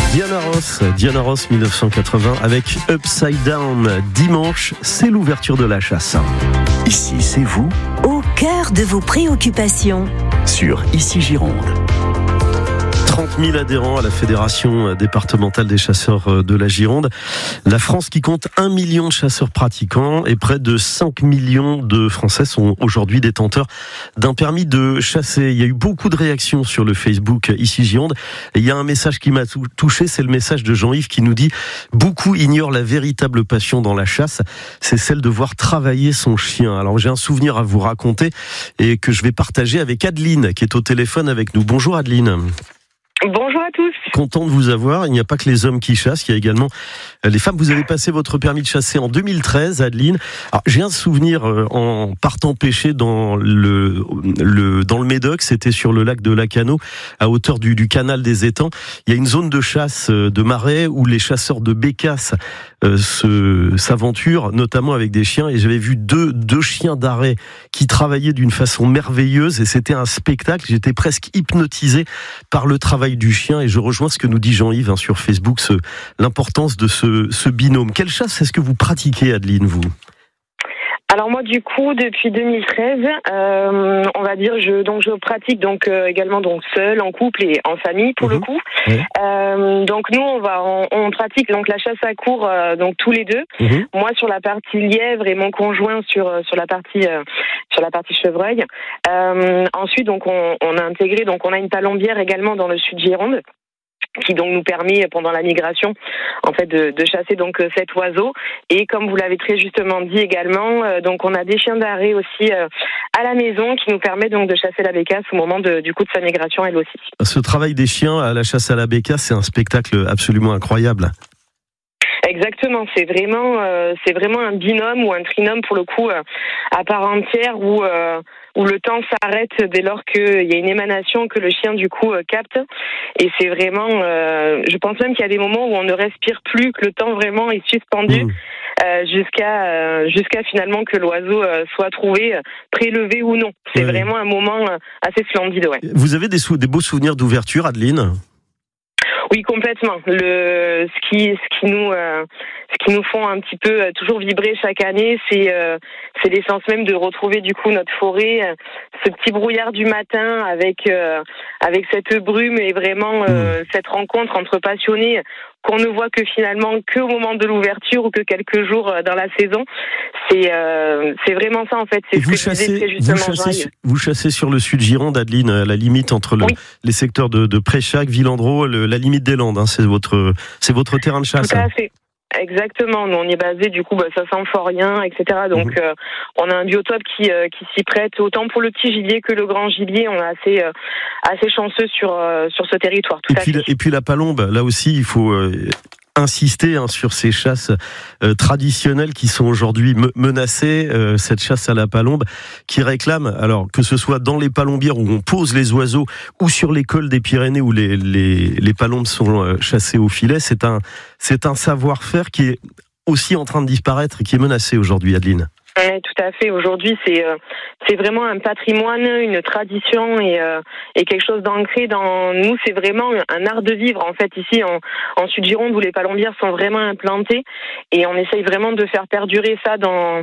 Diana Ross 1980 avec Upside Down. Dimanche, c'est l'ouverture de la chasse. Ici, c'est vous, au cœur de vos préoccupations. Sur Ici Gironde. 30 000 adhérents à la Fédération départementale des chasseurs de la Gironde. La France qui compte 1 million de chasseurs pratiquants et près de 5 millions de Français sont aujourd'hui détenteurs d'un permis de chasser. Il y a eu beaucoup de réactions sur le Facebook Ici Gironde. Et il y a un message qui m'a touché, c'est le message de Jean-Yves qui nous dit « Beaucoup ignorent la véritable passion dans la chasse, c'est celle de voir travailler son chien ». Alors j'ai un souvenir à vous raconter et que je vais partager avec Adeline qui est au téléphone avec nous. Bonjour Adeline. Bonjour à tous. Content de vous avoir. Il n'y a pas que les hommes qui chassent, il y a également les femmes. Vous avez passé votre permis de chasser en 2013, Adeline. Alors, j'ai un souvenir en partant pêcher dans le Médoc, c'était sur le lac de Lacano, à hauteur du canal des Étangs. Il y a une zone de chasse de marais où les chasseurs de bécasses s'aventurent, notamment avec des chiens. Et j'avais vu deux chiens d'arrêt qui travaillaient d'une façon merveilleuse et c'était un spectacle. J'étais presque hypnotisé par le travail du chien et je rejoins ce que nous dit Jean-Yves sur Facebook, l'importance de ce binôme. Quelle chasse est-ce que vous pratiquez, Adeline, vous ? Alors moi du coup depuis 2013, on va dire je pratique également seul, en couple et en famille pour le coup. Oui. Donc nous on pratique la chasse à courre tous les deux. Moi sur la partie lièvre et mon conjoint sur la partie chevreuil. Ensuite on a intégré on a une palombière également dans le sud Gironde, qui nous permet pendant la migration en fait de chasser cet oiseau. Et comme vous l'avez très justement dit également, on a des chiens d'arrêt aussi à la maison qui nous permet de chasser la bécasse au moment de sa migration elle aussi. Ce travail des chiens à la chasse à la bécasse, c'est un spectacle absolument incroyable. Exactement, c'est vraiment un binôme ou un trinôme pour le coup à part entière où le temps s'arrête dès lors qu'il y a une émanation que le chien du coup capte. Et c'est vraiment, je pense même qu'il y a des moments où on ne respire plus, que le temps vraiment est suspendu jusqu'à finalement que l'oiseau soit trouvé, prélevé ou non. C'est vraiment un moment assez splendide. Ouais. Vous avez des beaux souvenirs d'ouverture, Adeline ? Oui, complètement. Ce qui nous font un petit peu toujours vibrer chaque année, c'est l'essence même de retrouver du coup notre forêt, ce petit brouillard du matin avec cette brume et vraiment cette rencontre entre passionnés qu'on ne voit que finalement qu'au moment de l'ouverture ou que quelques jours dans la saison. C'est vraiment ça en fait. C'est ce que je disais très justement. Vous chassez sur le sud Gironde, Adeline, à la limite entre les secteurs de Préchac, Villandreau, la limite des Landes. Hein, c'est votre terrain de chasse. Tout à fait. Exactement, nous on y est basé, du coup ça sent fort rien, etc. Donc on a un biotope qui s'y prête autant pour le petit gibier que le grand gibier. On est assez chanceux sur ce territoire. Et puis la palombe, là aussi il faut insister sur ces chasses traditionnelles qui sont aujourd'hui menacées, cette chasse à la palombe qui réclame, alors que ce soit dans les palombières où on pose les oiseaux ou sur les cols des Pyrénées où les palombes sont chassées au filet, c'est un savoir-faire qui est aussi en train de disparaître et qui est menacé aujourd'hui, Adeline. Oui, tout à fait. Aujourd'hui, c'est vraiment un patrimoine, une tradition et quelque chose d'ancré dans nous. C'est vraiment un art de vivre en fait ici en Sud-Gironde où les palombières sont vraiment implantées et on essaye vraiment de faire perdurer ça dans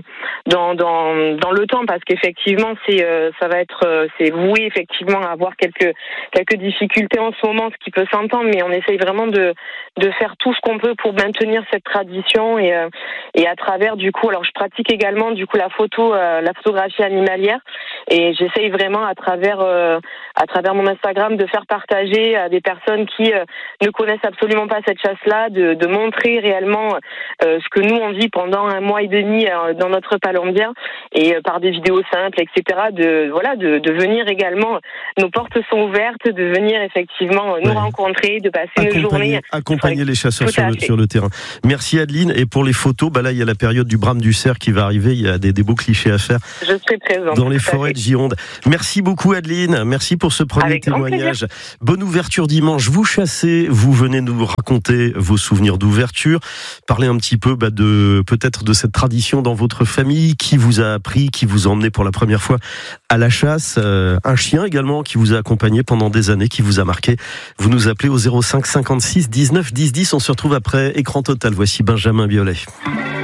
le temps parce qu'effectivement c'est voué effectivement à avoir quelques difficultés en ce moment, ce qui peut s'entendre, mais on essaye vraiment de faire tout ce qu'on peut pour maintenir cette tradition et à travers du coup. Alors je pratique également du coup la photographie animalière et j'essaye vraiment à travers mon Instagram de faire partager à des personnes qui ne connaissent absolument pas cette chasse-là, de montrer réellement ce que nous on vit pendant 1 mois et demi dans notre palombière et par des vidéos simples, etc. De venir également, nos portes sont ouvertes, de venir effectivement nous rencontrer, de passer une journée. Accompagner les chasseurs sur le terrain. Merci Adeline. Et pour les photos, là il y a la période du brame du cerf qui va arriver. Il y a des beaux clichés à faire. Je serai présente. Dans les forêts de Gironde. Merci beaucoup Adeline, merci pour ce premier Avec grand témoignage. Bonne ouverture dimanche, vous chassez, vous venez nous raconter vos souvenirs d'ouverture, parler un petit peu peut-être de cette tradition dans votre famille, qui vous a appris, qui vous a emmené pour la première fois à la chasse, un chien également qui vous a accompagné pendant des années, qui vous a marqué. Vous nous appelez au 05 56 19 10 10, on se retrouve après Écran Total, voici Benjamin Biolay.